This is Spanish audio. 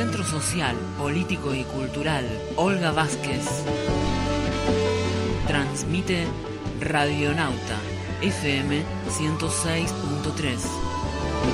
Centro Social, Político y Cultural Olga Vázquez transmite Radionauta FM 106.3.